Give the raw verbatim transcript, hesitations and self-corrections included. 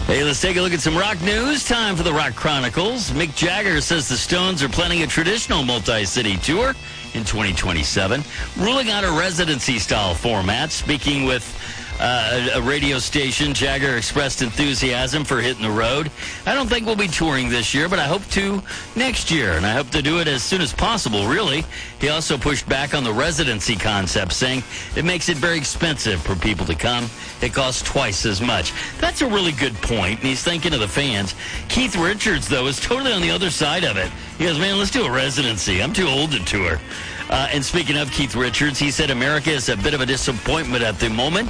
Hey, let's take a look at some rock news. Time for the Rock Chronicles. Mick Jagger says the Stones are planning a traditional multi-city tour in twenty twenty-seven, ruling out a residency-style format. Speaking with uh, a radio station, Jagger expressed enthusiasm for hitting the road. I don't think we'll be touring this year, but I hope to next year, and I hope to do it as soon as possible, really. He also pushed back on the residency concept, saying it makes it very expensive for people to come. It costs twice as much. That's a really good point, and he's thinking of the fans. Keith Richards, though, is totally on the other side of it. He goes, man, let's do a residency. I'm too old to tour. Uh, and speaking of Keith Richards, he said America is a bit of a disappointment at the moment.